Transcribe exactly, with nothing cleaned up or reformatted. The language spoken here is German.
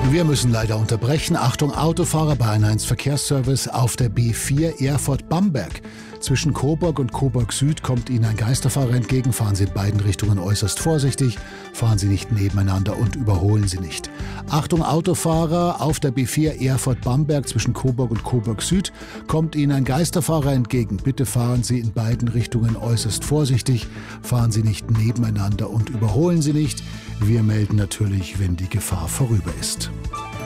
Wir müssen leider unterbrechen. Achtung, Autofahrer bei eins Verkehrsservice auf der B vier Erfurt-Bamberg. Zwischen Coburg und Coburg Süd kommt Ihnen ein Geisterfahrer entgegen. Fahren Sie in beiden Richtungen äußerst vorsichtig. Fahren Sie nicht nebeneinander und überholen Sie nicht. Achtung, Autofahrer auf der B vier Erfurt-Bamberg. Zwischen Coburg und Coburg Süd kommt Ihnen ein Geisterfahrer entgegen. Bitte fahren Sie in beiden Richtungen äußerst vorsichtig. Fahren Sie nicht nebeneinander und überholen Sie nicht. Wir melden natürlich, wenn die Gefahr vorüber ist.